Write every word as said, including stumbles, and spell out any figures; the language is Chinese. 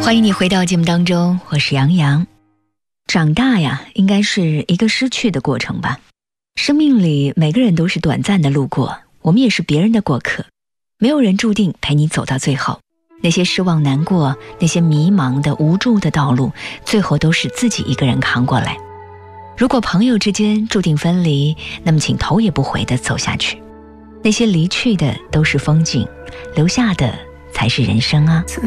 欢迎你回到节目当中，我是杨洋。长大呀，应该是一个失去的过程吧。生命里每个人都是短暂的路过，我们也是别人的过客，没有人注定陪你走到最后。那些失望难过，那些迷茫的无助的道路，最后都是自己一个人扛过来。如果朋友之间注定分离，那么请头也不回地走下去。那些离去的都是风景，留下的才是人生啊。